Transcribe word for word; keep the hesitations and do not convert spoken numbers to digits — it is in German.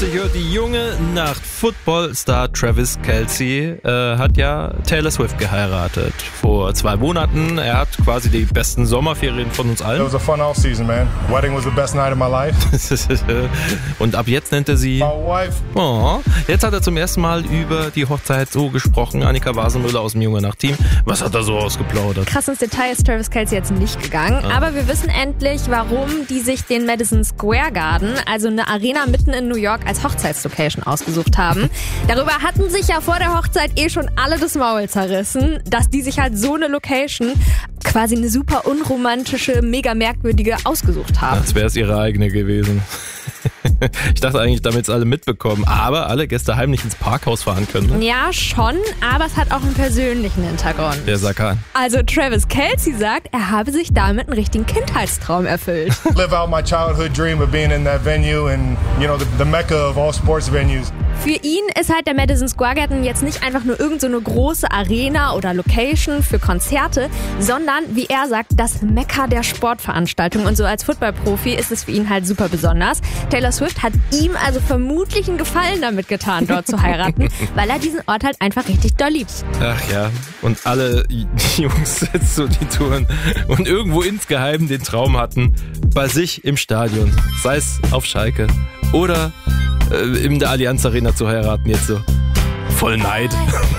sich hört die junge Nacht. Football-Star Travis Kelce äh, hat ja Taylor Swift geheiratet vor zwei Monaten. Er hat quasi die besten Sommerferien von uns allen. It was a fun off season, man. Wedding was the best night of my life. Und ab jetzt nennt er sie My wife. Oh, jetzt hat er zum ersten Mal über die Hochzeit so gesprochen. Annika Wasenmüller aus dem Junge Nacht Team. Was hat er so ausgeplaudert? Krass ins Detail ist Travis Kelce jetzt nicht gegangen, Ah. aber wir wissen endlich, warum die sich den Madison Square Garden, also eine Arena mitten in New York, als Hochzeitslocation ausgesucht haben. Darüber hatten sich ja vor der Hochzeit eh schon alle das Maul zerrissen, dass die sich halt so eine Location, quasi eine super unromantische, mega merkwürdige, ausgesucht haben. Als wäre es ihre eigene gewesen. Ich dachte eigentlich, damit es alle mitbekommen, aber alle Gäste heimlich ins Parkhaus fahren können. Ne? Ja, schon, aber es hat auch einen persönlichen Hintergrund. Der sag an. Also Travis Kelce sagt, er habe sich damit einen richtigen Kindheitstraum erfüllt. Live out my childhood dream of being in that venue and, you know, the, the mecca of all sports venues. Für ihn ist halt der Madison Square Garden jetzt nicht einfach nur irgend so eine große Arena oder Location für Konzerte, sondern, wie er sagt, das Mekka der Sportveranstaltung. Und so als Footballprofi ist es für ihn halt super besonders. Taylor Swift hat ihm also vermutlich einen Gefallen damit getan, dort zu heiraten, weil er diesen Ort halt einfach richtig doll liebt. Ach ja, und alle Jungs jetzt so die Touren und irgendwo insgeheim den Traum hatten, bei sich im Stadion, sei es auf Schalke oder äh, in der Allianz Arena zu heiraten, jetzt so voll Neid.